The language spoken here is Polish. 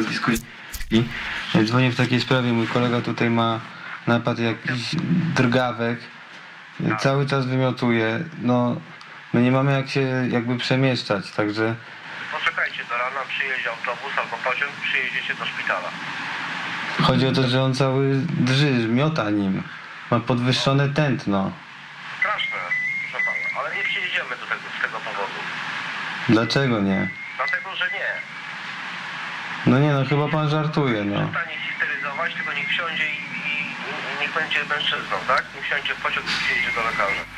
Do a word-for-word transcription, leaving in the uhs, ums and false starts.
pocisku. I dzwonię w takiej sprawie, mój kolega tutaj ma napad jakiś drgawek, cały czas wymiotuje, no my nie mamy jak się jakby przemieszczać, także... Poczekajcie, do rana przyjedzie autobus albo pociąg, przyjedziecie do szpitala. Chodzi o to, że on cały drży, miota nim, ma podwyższone tętno. Straszne, proszę pana, ale nie przyjedziemy do tego, z tego powodu. Dlaczego nie? Dlatego, że nie. No nie no, chyba pan żartuje, no. Przestanie histeryzować, tylko niech wsiądzie i, i, i niech będzie mężczyzną, tak? Niech wsiądzie w pociąg i przyjedzie do lekarza.